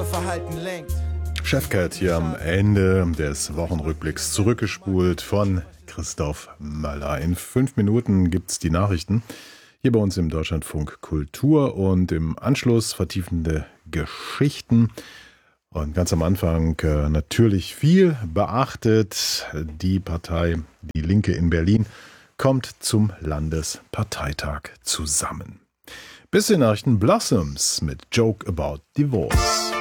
ihre Verhalten lenkt. Chefcat hier am Ende des Wochenrückblicks, zurückgespult von Christoph Möller. In 5 Minuten gibt's die Nachrichten hier bei uns im Deutschlandfunk Kultur und im Anschluss vertiefende Geschichten. Und ganz am Anfang natürlich viel beachtet. Die Partei Die Linke in Berlin kommt zum Landesparteitag zusammen. Bis die Nachrichten Blossoms mit Joke About Divorce.